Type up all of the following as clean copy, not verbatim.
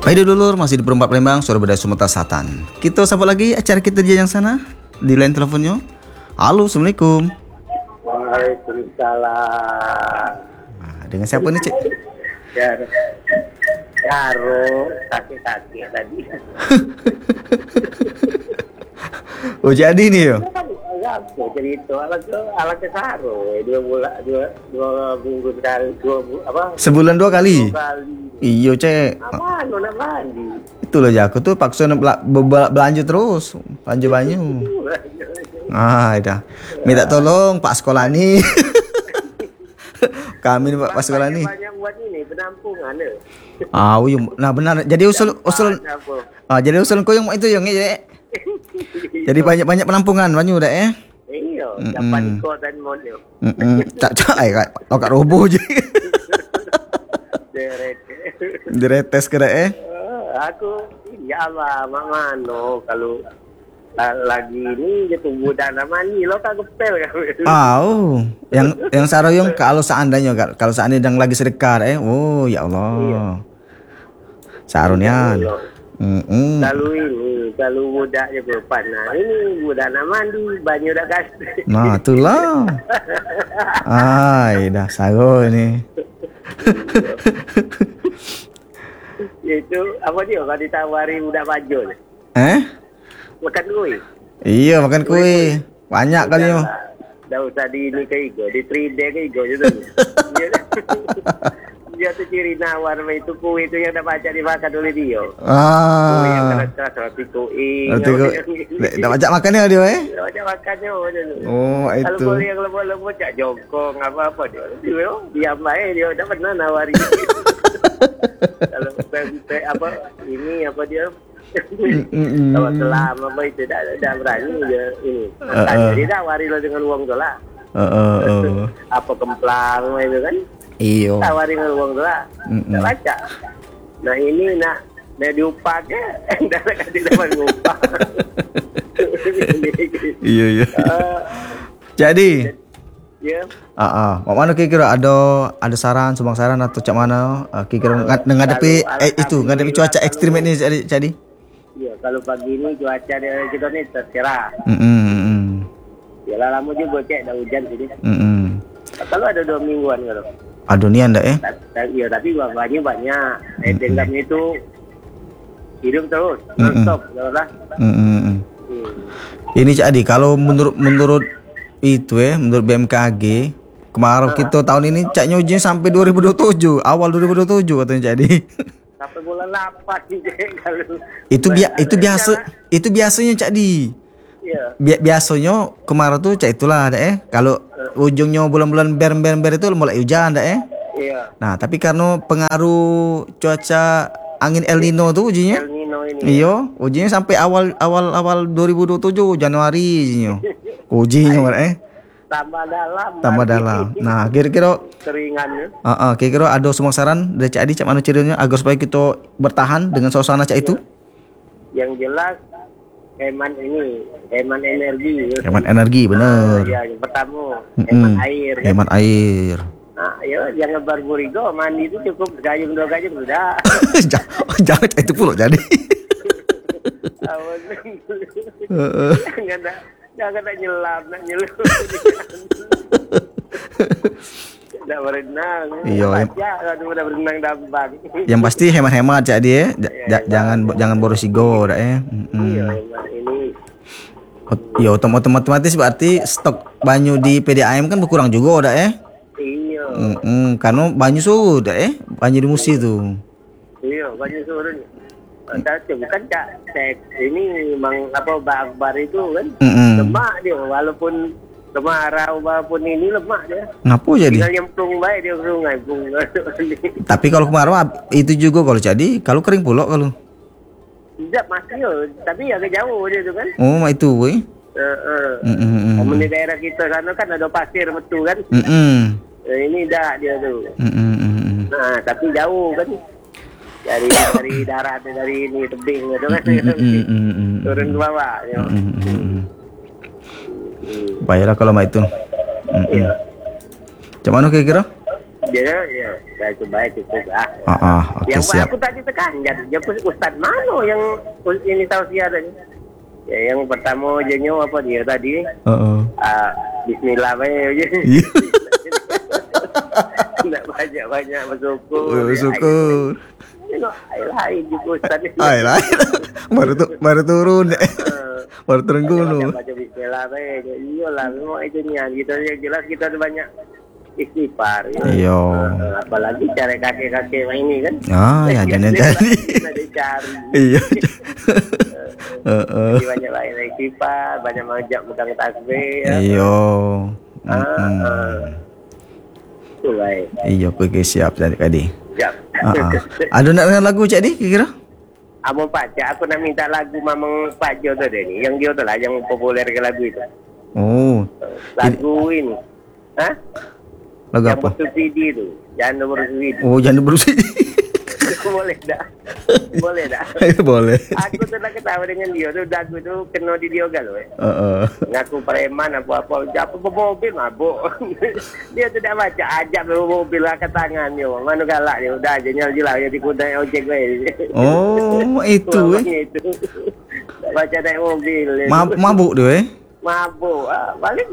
Baik dulur, masih di Perempat Palembang, Suara Budaya Sumatera Selatan. Kita sambut lagi acara kita di yang sana. Di line teleponnya. Halo, Assalamualaikum. Waalaikumsalam. Dengan siapa nih, Cik? Karo kakek-kakek tadi. Oh, jadi nih yo. Apa cerita ala ke Karo? Dua minggu sekali, Sebulan 2 kali. 2 kali. Iya, Cek. Aman, nak mandi. Itulah ya, aku tuh paksa belanja terus. Belanja banyak. Dah. Minta tolong Pak sekolah nih. Kami nih Pak sekolah nih. Banyak buat ini penampungan ya. Nah benar. Jadi usul jadi usul kau yang itu yang ya. Jadi banyak penampungan banyak dah Iya, dapat ikut dan model. Tak kak roboh je. Diretes kira Aku ya Allah mak mano kalau lagi ini dia tunggu dana mani lo tak gepel kan. Yang saroyong kalau seandainya yang lagi sedekah oh ya Allah. Iya. Sarunian. Kalau budak je berpan. Nah, ini budak nak mandi, banyak dah kasih. Nah, itulah. Dah saro ini. Itu apa dia kalau ditawari budak baju ni? Makan kuih. Iya, makan kuih. Banyak kali yo. Dah usah di ini ke igo, di 3D ke igo je tu. Dia tu ciri nawar itu kuih tu yang dah baca dimakan oleh dia. Kuih yang keras-keras roti kuih. Dah baca makannya dia Dah baca makannya. Oh, itu. Kalau kuih yang lembut-lembut cak jongkong apa dia. Dia diam baik dia dah pernah nawari. Kalau apa ini apa dia kalau selam apa itu dah berani dia ini. Dia dah wari lo dengan uang tu lah. Apa kemplang itu kan? Iyo. Tawari dengan uang tu lah. Tak baca. Nah ini nak diupah ke? Dah nak kasih dapat upah. Iya. Jadi. Ya. Mak mana kira ada saran, sumbang saran atau cak mana kira ngadepi ngadepi cuaca ekstrim ini jadi. Ya, kalau pagi ini cuaca dia kita ni tercerah. Yalah lama juga cek dah hujan sini. Kalau ada 2 mingguan kalau. Aduh ni anda Ya, tapi banyak. Dendam itu hidup terus, non-stop, lah. Ini Cak Adi, kalau menurut itu menurut BMKG kemarau kita tahun ini caknya hujan sampai 2027, awal 2027 katanya Cak Adi. Sampai bulan 8 ni kalau. Itu biasanya Cak Adi. Iya. Biasanya kemarau tuh Cak itulah kalau ujungnya bulan-bulan ber itu mulai hujan Iya. Nah, tapi karena pengaruh cuaca angin El Nino tuh ujinya. El Nino ini. Iya, ujinya sampai awal 2027 Januari ujinya. Ujinya tambah dalam. Nah, kira-kira keringannya. Kira-kira ada semua saran dari Cak Adi cak mana caranya agar supaya kita bertahan dengan suasana Cak itu? Yang jelas hemat energi. Hemat energi benar. Ya, yang pertama hemat air. Hemat air. Ya, jangan berburigo, mandi itu cukup gayung 2 gayung sudah. Jangan itu pula jadi. Jangan nak nyelam, nak nyelup. Nak berenang. Iya. Udah berenang dambang. Yang pasti hemat-hemat Cak jangan boros sigo Iya, ini. Ya otomatis berarti stok banyu di PDAM kan berkurang juga Iya. Karena banyu sudah banyu di musi tu. Iya, banyu sudah. Bukan Cak, ini memang akbar itu kan lemak dia walaupun kemarau walaupun ini lemak dia. Ngapa jadi? Tinggal nyemplung baik dia sungai. Tapi kalau kemarau itu juga kalau jadi kalau kering pula kalau. Tidak masih tapi agak jauh dia tu kan. Oh, itu weh. Di daerah kita sana kan ada pasir betul kan. Ini dah dia tu. Nah, tapi jauh kan. Dari darat dari ini tebing gitu kan. Turun ke bawah. Baiklah kalau itu. Iya. Macam mana kira-kira? Dia ya, saya coba cukup lah. Okey, Yang siap. aku tadi tekan, dia Ustaz mana yang ini tausiah tadi? Ya, yang pertama je apa dia tadi? Bismillah baik je. Nak banyak-banyak bersyukur. Bersyukur. Tengok air juga Ustaz ni. Lain. Baru turun. Baru turun gunung. Baca bismillah baik. Iyalah, memang itu niat. Kita jelas kita ada banyak istighfar. Iya. Apalagi cara kakek-kakek ini kan. Ya jangan jadi. Ada cari. Iya. Jadi banyak istighfar, banyak mengajak pegang tasbih. Iya. Itu baik. Iya, pergi siap tadi. Siap. Ada nak dengar lagu Cik Di kira? Abang Pak Cik, aku nak minta lagu Mamang Pak Jo tu dia ni. Yang dia tu lah yang populer ke lagu itu. Oh. Lagu ini. Lagu Yang apa? bersubsidi tu. Jangan bersubsidi. Oh, jangan berusaha. Boleh tak? Boleh tak? Boleh. Aku tu nak ketawa dengan dia tu. Lagu tu kena di dia galau. Ngaku preman apa-apa. Apa mobil mabuk. Dia tu dah baca. Ajak mobil lah ke tangan dia. Mana galak dia. Dah je nyal je lah. Dia dikudai ojek gue. Oh, itu Itu. Tak baca naik mobil. Mabuk tu Mabuk. Balik.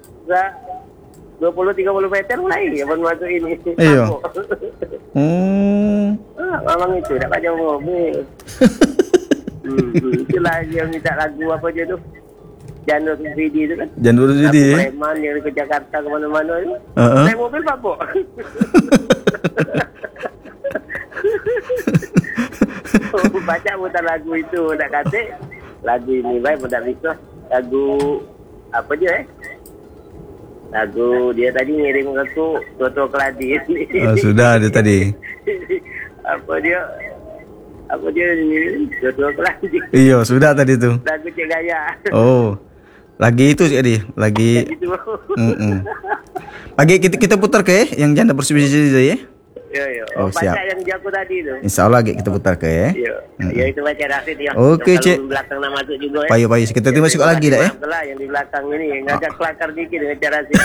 20-30 meter lagi abang masuk ini. Iya. Memang itu tak baca mobil. Itulah dia minta lagu apa je tu. Janur subsidi tu kan. Janur subsidi preman yang ke Jakarta ke mana-mana tu. Naik mobil mabuk. Baca putar lagu itu nak kata. Lagu ini baik pun tak bisa. Lagu apa je Lagu dia tadi ngirim aku Toto Keladi. Sudah dia tadi. Apa dia ni Toto Keladi. Iya, sudah tadi tu. Lagu Cik Gaya. Oh. Lagi itu Cik Di. Lagi. Lagi kita putar ke yang janda bersubsidi tadi Ya. Oh, siap. Baca yang jago tadi tu. InsyaAllah lagi kita putar ke Ya. Ya itu baca Rasid ya. Okey, Cik. Yang belakang nak masuk juga Payu. Kita terima sikit lagi dah Itulah yang di belakang ini yang agak kelakar dikit dengan cara Rasid.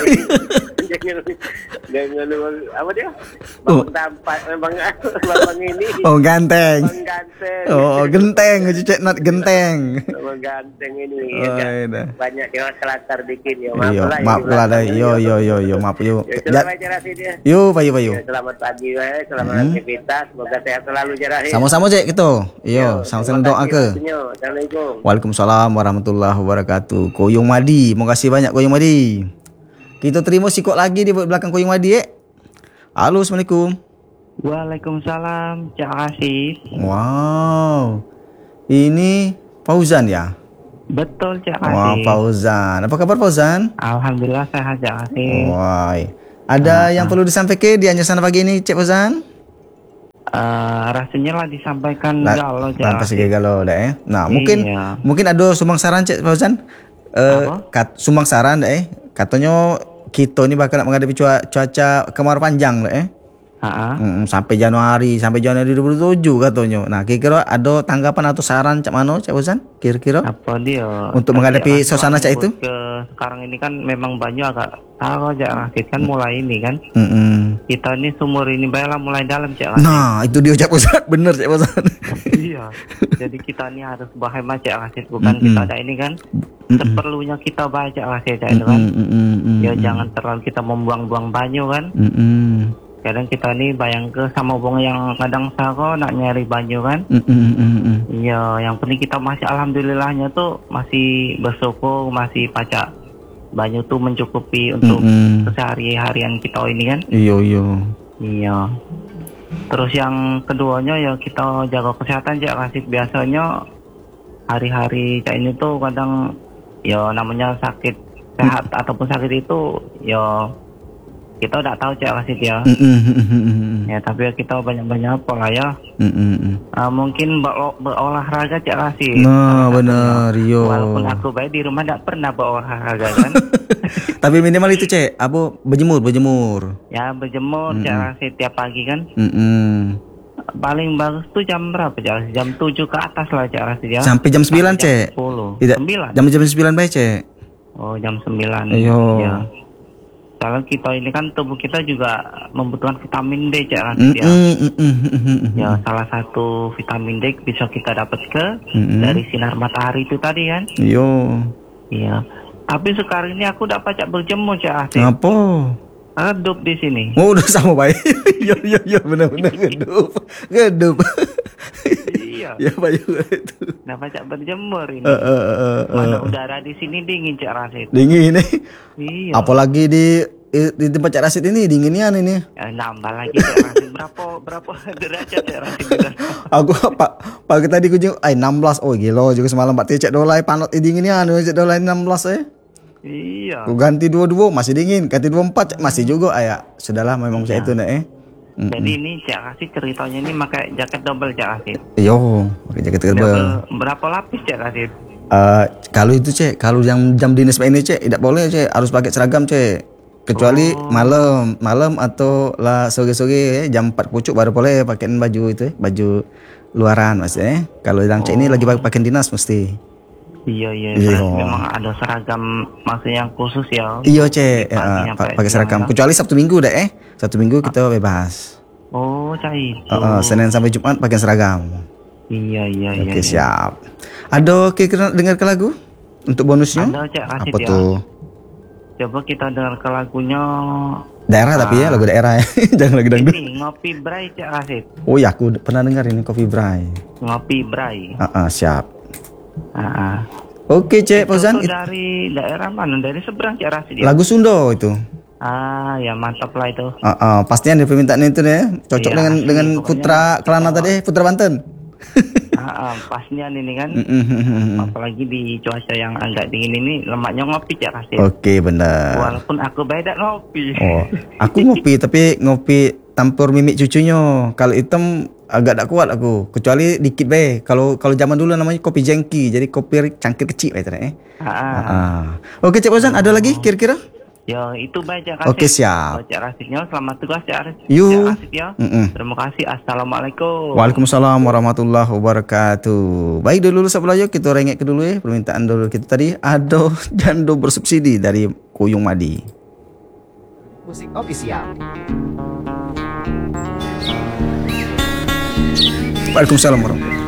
Jangan apa dia? Bang tampak memang bang ini. Oh, ganteng. Bang ganteng. Oh, genteng. Cik Nat genteng. Bang ganteng ini. Dah. Banyak dia kelakar dikit ya. Maaf lah dah. Yo. Maaf yo. Itulah baca Rasid ya. Yo, payu. Selamat pagi. Selamat aktivitas. Semoga sehat selalu Jarah. Sama-sama Cik kita. Yo, sama-sama doa ke. Assalamualaikum. Waalaikumsalam warahmatullahi wabarakatuh. Koyong Madi. Terima kasih banyak Koyong Madi. Kita terima sikot lagi di belakang Koyong Madi Halo, Assalamualaikum. Waalaikumsalam, Cak Asis. Wow. Ini Fauzan ya? Betul, Cak Asis. Wah, Fauzan. Apa kabar Fauzan? Alhamdulillah sehat, Cak Asis. Wah. Ada yang perlu disampaikan di Anjasana pagi ini, Cik Fauzan? Rasanya lah disampaikan galau, Cak Pasti Asis. galau dah Nah, Iya. mungkin ada sumbang saran Cik Fauzan? Sumbang saran dah Katanya kita ni bakal nak menghadapi cuaca kemarau panjang dah sampai Januari 2027 katanya. Nah, kira-kira ada tanggapan atau saran Cak Mano, Cak Fauzan? Kira-kira Apa dia? untuk menghadapi suasana Cak itu? Sekarang ini kan memang banyak agak tahu, Cak Asis kan mulai ini kan. Kita ini sumur ini baiklah mulai dalam, Cak Asis. Nah, itu dia Cak Fauzan. Bener Cak Fauzan. Iya. Jadi kita ini harus berhemat, Cak Asis. Bukan kita ada ini kan. Seperlunya kita baca Asis itu kan. Ya jangan terlalu kita membuang-buang banyu kan. Kadang kita ini bayang ke sama bunga yang kadang sako nak nyari banyu kan. Iya, yang penting kita masih alhamdulillahnya tuh masih bersyukur, masih pacak banyu tuh mencukupi untuk kesehari-harian kita ini kan. Iya. Terus yang keduanya ya kita jaga kesehatan, Cak Asis. Biasanya hari-hari Cak ini tuh kadang ya namanya sakit sehat ataupun sakit itu ya kita udah tahu, Cak Asis ya. Ya tapi ya kita banyak-banyak pola ya. Mungkin berolahraga, Cak Asis. Nah, benar yo. Walaupun aku baik di rumah tidak pernah berolahraga kan. Tapi minimal itu Cek, apa berjemur. Ya berjemur, Cak Asis tiap pagi kan. Paling bagus tuh jam berapa, Cak Asis? Jam 7 ke atas lah, Cak Asis ya. Sampai jam 9 Cek. 10. Tidak. 9. Jam 9 baik Cek. Oh, jam 9. Iya. Ya. Kalau kita ini kan tubuh kita juga membutuhkan vitamin D Cak Rasid ya. Ya salah satu vitamin D bisa kita dapat dari sinar matahari itu tadi kan. Iya. Tapi sekarang ini aku dapat Cak berjemur Cak Rasid. Apa? Redup di sini. Oh, udah sama baik. Yo benar-benar redup. Iya. Ya Pak juga itu. Dapat Cak berjemur ini. Mana udara di sini dingin Cak Rasid. Dingin nih. Iya. Apalagi di tempat Cak Rasid ini dinginnya ini. Nambah lagi Cak Rasid. Berapa derajat Cak Rasid? Aku pagi tadi kunjung 16. Oh gila juga semalam Pak Cek dolai panot dinginnya Cek dolai 16 Iya. Aku ganti 22 masih dingin, ganti 24 masih juga ya. Sudahlah memang saya itu Jadi ini Cak Rasid ceritanya ini pakai jaket double Cak Rasid. Yo, pakai jaket double. Berapa lapis Cak Rasid? Kalau itu kalau yang jam dinas ini tidak boleh harus pakai seragam kecuali malam atau lah sore-sore jam 4 pucuk baru boleh pakai baju itu baju luaran maksudnya. Kalau yang ini lagi pakai dinas mesti. Iya. Memang ada seragam maksudnya yang khusus ya. Iya pakai seragam. Kecuali Sabtu Minggu Sabtu Minggu kita bebas. Oh itu. Senin sampai Jumat pakai seragam. Iya. Oke siap. Ada kira dengar ke lagu untuk bonusnya? Ada Cak Rasid. Apa tuh? Coba kita dengar ke lagunya. Daerah tapi ya lagu daerah ya. Jangan lagu dangdut. Ini Ngopi Bray Cak Rasid. Oh ya aku pernah dengar ini Kopi Bray. Ngopi Bray. Siap. Oke Cek Fauzan. Dari daerah mana? Dari seberang Cak Rasid ya? Lagu Sunda itu. Ya mantap lah itu. Pastinya di permintaan itu cocok dengan Putra Kelana tadi, Putra Banten. Pastinya ini kan. Apalagi di cuaca yang agak dingin ini lemaknya ngopi Cak Rasid. Oke benar. Walaupun aku beda ngopi. Aku ngopi tapi ngopi campur mimik cucunya. Kalau hitam agak tak kuat aku, kecuali dikit Kalau zaman dulu namanya kopi jengki, jadi kopi cangkir kecil Oke Cak Fauzan, ada lagi kira-kira? Ya itu baik Cak Rasid. Oke siap. Cak Rasidnya selamat tugas Cak Rasid. Ya. Terima kasih. Assalamualaikum. Waalaikumsalam warahmatullahi wabarakatuh. Baik dulu sahabat Layo, kita rengek ke dulu permintaan dulu kita tadi ada jando bersubsidi dari Kuyung Madi. Musik official. Waalaikumsalam warahmatullahi wabarakatuh.